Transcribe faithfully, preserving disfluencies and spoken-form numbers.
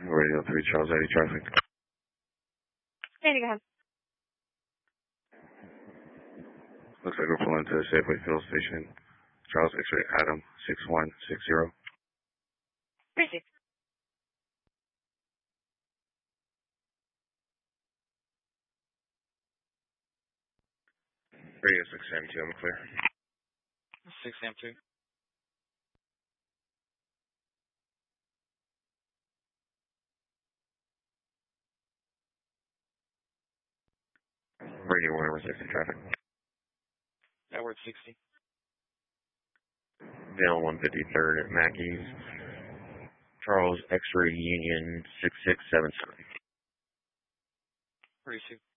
Radio three, Charles eighty traffic. Hey, go ahead. Looks like we're pulling to the Safeway Field Station. Charles X-ray Adam six one six zero. Appreciate it. Radio six M two, I'm clear. six M two. Radio one, resisting traffic. Edward sixty. Dale one fifty-third at Mackey's. Charles X-ray Union six six seven seven. Appreciate it.